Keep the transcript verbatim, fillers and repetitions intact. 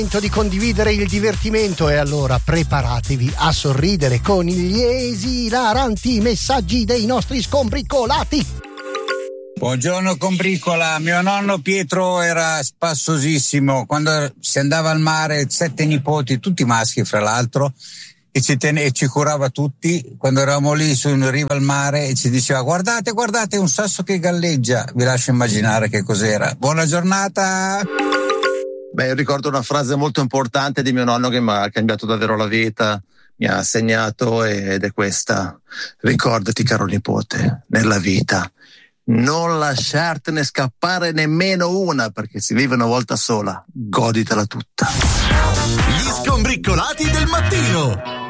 Di condividere il divertimento, e allora preparatevi a sorridere con gli esilaranti messaggi dei nostri scombriccolati. Buongiorno combricola, mio nonno Pietro era spassosissimo, quando si andava al mare, sette nipoti, tutti maschi fra l'altro, e ci, ten- e ci curava tutti. Quando eravamo lì su in riva al mare e ci diceva guardate guardate un sasso che galleggia, vi lascio immaginare che cos'era. Buona giornata. Beh, io ricordo una frase molto importante di mio nonno che mi ha cambiato davvero la vita, mi ha segnato, ed è questa: ricordati caro nipote, nella vita non lasciartene scappare nemmeno una, perché si vive una volta sola, goditela tutta. Gli scombriccolati del mattino.